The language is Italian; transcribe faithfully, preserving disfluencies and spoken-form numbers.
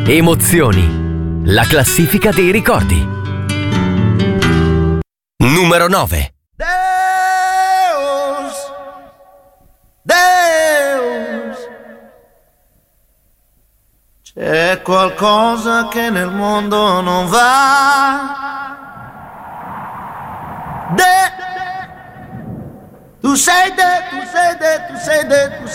Emozioni. La classifica dei ricordi. Numero nove. Deus, Deus, c'è qualcosa che nel mondo non va. De, tu sei de, tu sei de, tu sei de, tu